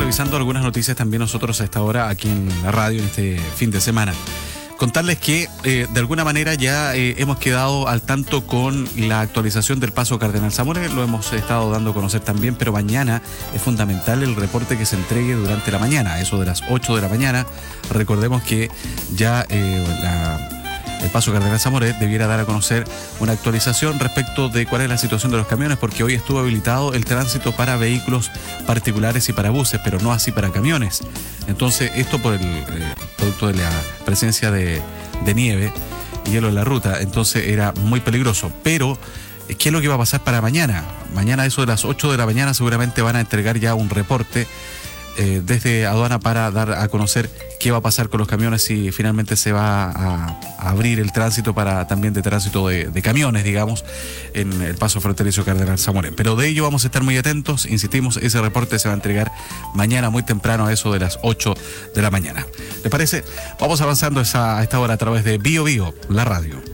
revisando algunas noticias también nosotros a esta hora aquí en la radio en este fin de semana. Contarles que de alguna manera ya hemos quedado al tanto con la actualización del paso Cardenal Zamora, lo hemos estado dando a conocer también, pero mañana es fundamental el reporte que se entregue durante la mañana, eso de las 8 de la mañana. Recordemos que ya el paso Cardenal Zamora debiera dar a conocer una actualización respecto de cuál es la situación de los camiones, porque hoy estuvo habilitado el tránsito para vehículos particulares y para buses, pero no así para camiones. Entonces, esto por el producto de la presencia de nieve y hielo en la ruta, entonces era muy peligroso. Pero, ¿qué es lo que va a pasar para mañana? Mañana, eso de las 8 de la mañana, seguramente van a entregar ya un reporte desde aduana para dar a conocer qué va a pasar con los camiones, si finalmente se va a abrir el tránsito para también de tránsito de camiones, digamos, en el paso fronterizo Cardenal Zamora. Pero de ello vamos a estar muy atentos, insistimos, ese reporte se va a entregar mañana muy temprano a eso de las 8 de la mañana. ¿Les parece? Vamos avanzando a esta hora a través de Bio Bio, la radio.